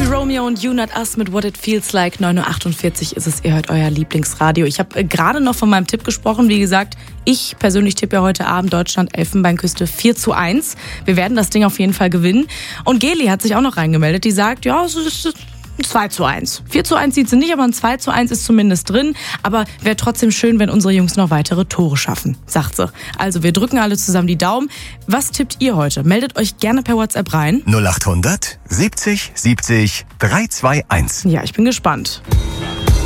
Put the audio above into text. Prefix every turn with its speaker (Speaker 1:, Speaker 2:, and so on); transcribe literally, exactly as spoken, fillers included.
Speaker 1: Romeo und You Not Us mit What It Feels Like. neun Uhr achtundvierzig ist es, ihr hört euer Lieblingsradio. Ich habe gerade noch von meinem Tipp gesprochen. Wie gesagt, ich persönlich tippe ja heute Abend Deutschland Elfenbeinküste vier zu eins. Wir werden das Ding auf jeden Fall gewinnen. Und Geli hat sich auch noch reingemeldet. Die sagt, ja, es ist zwei zu eins. vier zu eins sieht sie nicht, aber ein zwei zu eins ist zumindest drin. Aber wäre trotzdem schön, wenn unsere Jungs noch weitere Tore schaffen, sagt sie. Also wir drücken alle zusammen die Daumen. Was tippt ihr heute? Meldet euch gerne per WhatsApp rein.
Speaker 2: null achthundert siebzig siebzig drei zwei eins.
Speaker 1: Ja, ich bin gespannt.